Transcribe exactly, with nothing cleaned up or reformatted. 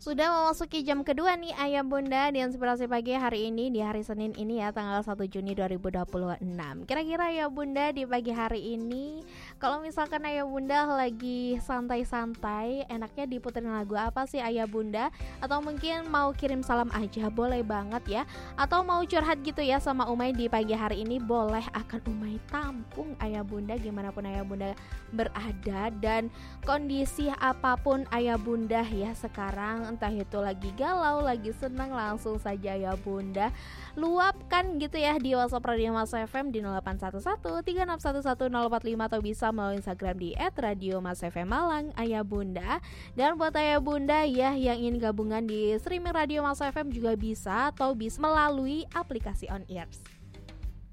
Sudah memasuki jam kedua nih Ayah Bunda di Inspirasi Pagi hari ini, di hari Senin ini ya, tanggal satu Juni dua ribu dua puluh enam. Kira-kira Ayah Bunda di pagi hari ini, kalau misalkan Ayah Bunda lagi santai-santai, enaknya diputerin lagu apa sih Ayah Bunda? Atau mungkin mau kirim salam aja, boleh banget ya. Atau mau curhat gitu ya sama Umay di pagi hari ini, boleh, akan Umay tampung Ayah Bunda gimana pun Ayah Bunda berada dan kondisi apapun Ayah Bunda ya sekarang. Entah itu lagi galau, lagi senang, langsung saja ya Bunda luapkan gitu ya di WhatsApp Radio Mas F M di nol delapan satu satu tiga enam satu satu nol empat lima atau bisa melalui Instagram di et radio mas f m malang Ayah Bunda. Dan buat Ayah Bunda ya yang ingin gabungan di streaming Radio Mas F M juga bisa, atau bisa melalui aplikasi On Ears.